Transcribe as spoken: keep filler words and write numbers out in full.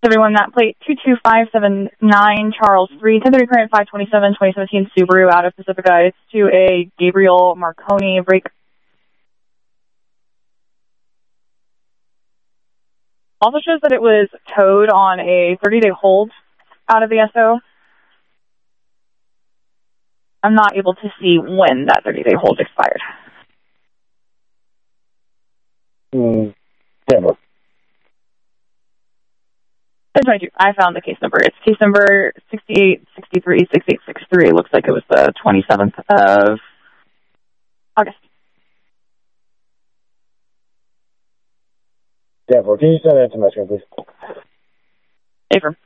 everyone, that plate two two five seven nine, Charles three, ten thirty current five twenty-seven, twenty seventeen Subaru out of Pacifica. It's to a Gabriel Marconi break. Also shows that it was towed on a thirty-day hold out of the S O. I'm not able to see when that thirty-day hold expired. Mm, never. twenty-two. I found the case number. It's case number sixty-eight sixty-three sixty-eight sixty-three. It looks like it was the twenty-seventh of August. Therefore, can you send that to my screen, please? Affirm.